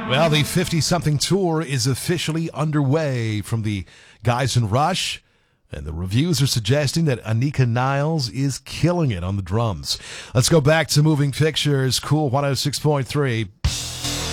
Well, the 50-something tour is officially underway from the guys in Rush, and the reviews are suggesting that Anika Niles is killing it on the drums. Let's go back to Moving Pictures, Cool 106.3.